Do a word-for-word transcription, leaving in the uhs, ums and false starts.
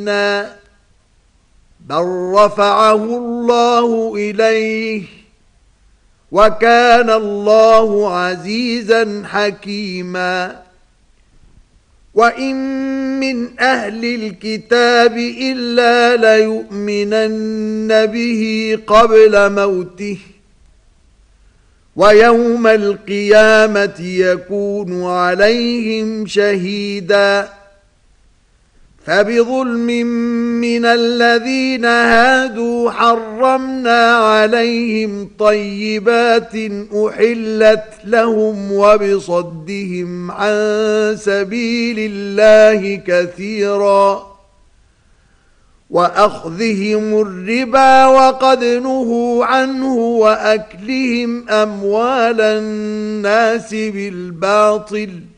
بل رفعه الله إليه وكان الله عزيزا حكيما وإن من أهل الكتاب إلا ليؤمنن به قبل موته ويوم القيامة يكون عليهم شهيدا فبظلم من الذين هادوا حرمنا عليهم طيبات أحلت لهم وبصدهم عن سبيل الله كثيرا وأخذهم الربا وقد نهوا عنه وأكلهم أموال الناس بالباطل